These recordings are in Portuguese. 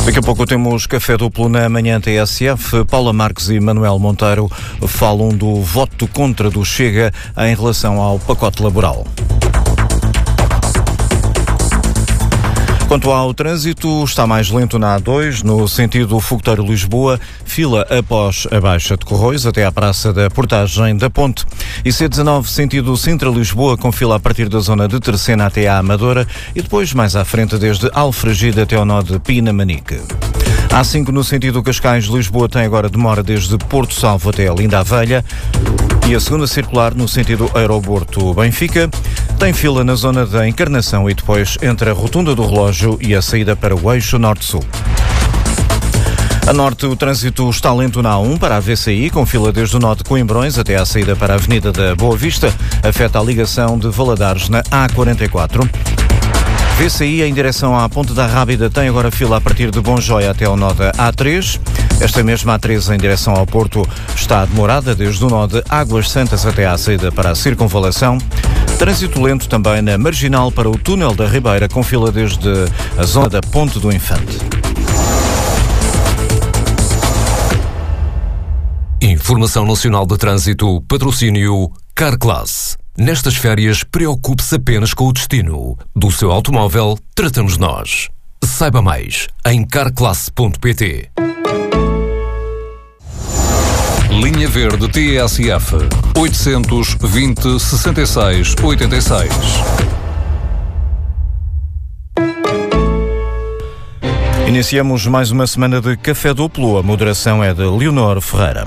Daqui a pouco temos Café Duplo na Manhã TSF. Paula Marques e Manuel Monteiro falam do voto contra do Chega em relação ao pacote laboral. Quanto ao trânsito, está mais lento na A2, no sentido Fogoteiro-Lisboa, fila após a Baixa de Corroios, até à Praça da Portagem da Ponte. E C19, sentido Sintra-Lisboa, com fila a partir da zona de Terceira até à Amadora e depois mais à frente desde Alfragide até ao nó de Pinamanique. A5 no sentido Cascais-Lisboa tem agora demora desde Porto Salvo até a Linda a Velha. E a segunda circular no sentido Aeroporto-Benfica tem fila na zona da Encarnação e depois entre a Rotunda do Relógio e a saída para o eixo Norte-Sul. A norte, o trânsito está lento na A1 para a VCI, com fila desde o nó de Coimbrões até à saída para a Avenida da Boa Vista, afeta a ligação de Valadares na A44. VCI em direção à Ponte da Rábida tem agora fila a partir de Bonjoia até ao nó da A3. Esta mesma A3 em direção ao Porto está demorada desde o nó de Águas Santas até à saída para a Circunvalação. Trânsito lento também na Marginal para o Túnel da Ribeira, com fila desde a zona da Ponte do Infante. Informação Nacional de Trânsito, patrocínio Carclass. Nestas férias, preocupe-se apenas com o destino. Do seu automóvel, tratamos nós. Saiba mais em carclass.pt. Linha Verde TSF 820-66-86. Iniciamos mais uma semana de Café Duplo. A moderação é de Leonor Ferreira.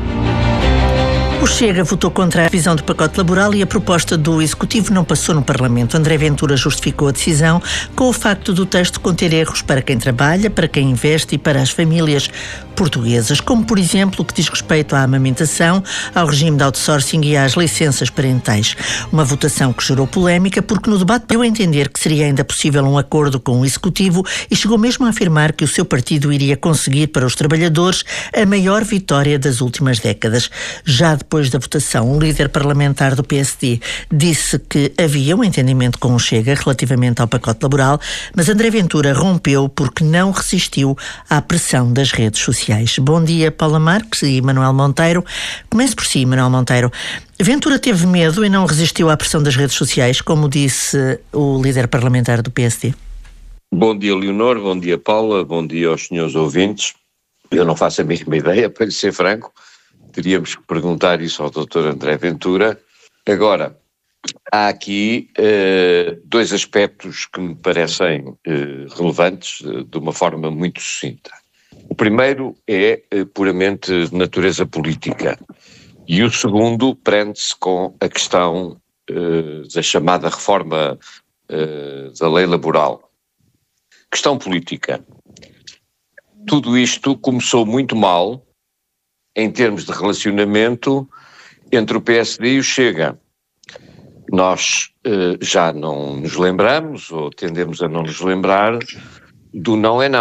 O Chega votou contra a revisão do pacote laboral e a proposta do Executivo não passou no Parlamento. André Ventura justificou a decisão com o facto do texto conter erros para quem trabalha, para quem investe e para as famílias portuguesas, como, por exemplo, o que diz respeito à amamentação, ao regime de outsourcing e às licenças parentais. Uma votação que gerou polémica porque no debate deu a entender que seria ainda possível um acordo com o Executivo e chegou mesmo a afirmar que o seu partido iria conseguir para os trabalhadores a maior vitória das últimas décadas. Já depois da votação, o líder parlamentar do PSD disse que havia um entendimento com o Chega relativamente ao pacote laboral, mas André Ventura rompeu porque não resistiu à pressão das redes sociais. Bom dia, Paula Marques e Manuel Monteiro. Comece por si, Manuel Monteiro. Ventura teve medo e não resistiu à pressão das redes sociais, como disse o líder parlamentar do PSD? Bom dia, Leonor. Bom dia, Paula. Bom dia aos senhores ouvintes. Eu não faço a mesma ideia, para lhe ser franco. Teríamos que perguntar isso ao Dr. André Ventura. Agora, há aqui dois aspectos que me parecem relevantes de uma forma muito sucinta. O primeiro é puramente de natureza política e o segundo prende-se com a questão da chamada reforma da lei laboral. Questão política. Tudo isto começou muito mal em termos de relacionamento entre o PSD e o Chega. Nós já não nos lembramos, ou tendemos a não nos lembrar, do não é não.